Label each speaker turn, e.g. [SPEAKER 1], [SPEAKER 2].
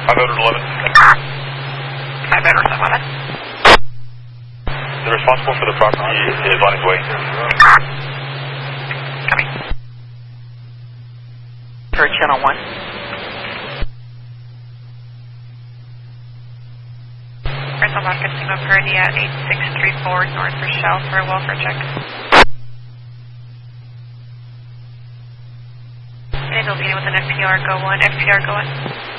[SPEAKER 1] 5 Edward 11.
[SPEAKER 2] 5 Edward 11.
[SPEAKER 1] The responsible for the property is on his way.
[SPEAKER 2] Coming. For channel 1. Rental Vodka Sigma Purdy at 8634 North Rochelle for a welfare check. And it'll be with an FPR go 1. FPR go 1.